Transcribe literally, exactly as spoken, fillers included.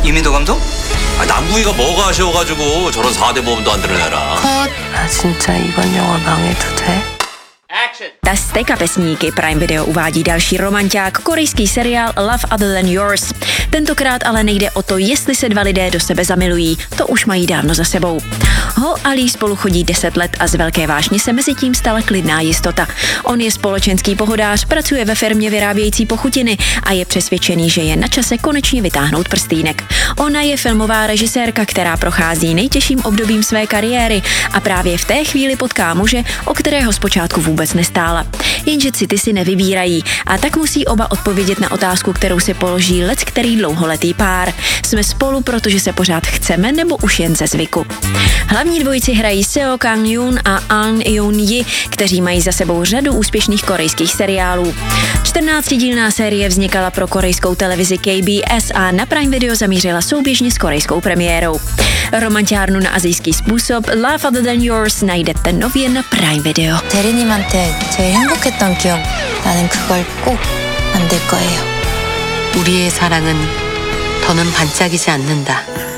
이민도 감독? 아, 남궁이가 뭐가 아쉬워가지고 저런 사 대 모험도 안 드러내라. 컷. 나 진짜 이번 영화 망해도 돼? Jste kapesníky. Prime Video uvádí další romanťák, korejský seriál Love Other Than Yours. Tentokrát ale nejde o to, jestli se dva lidé do sebe zamilují, to už mají dávno za sebou. Ho a Lee spolu chodí deset let a z velké vášně se mezi tím stala klidná jistota. On je společenský pohodář, pracuje ve firmě vyrábějící pochutiny a je přesvědčený, že je na čase konečně vytáhnout prstýnek. Ona je filmová režisérka, která prochází nejtěžším obdobím své kariéry a právě v té chvíli potká muže, o kterého zpočátku vůbec nestála. Jenže city si nevybírají a tak musí oba odpovědět na otázku, kterou si položí leckterý dlouholetý pár. Jsme spolu, protože se pořád chceme, nebo už jen ze zvyku? Hlavní dvojici hrají Seo Kang-yoon a Ahn Eun-ji, kteří mají za sebou řadu úspěšných korejských seriálů. čtrnáctidílná série vznikala pro korejskou televizi K B S a na Prime Video zamířila souběžně s korejskou premiérou. Romantiárnu na asijský způsob Love Other Than Yours najdete nově na Prime Video. 대리님한테 제일 행복했던 기억, 나는 그걸 꼭 만들 거예요. 우리의 사랑은 더는 반짝이지 않는다.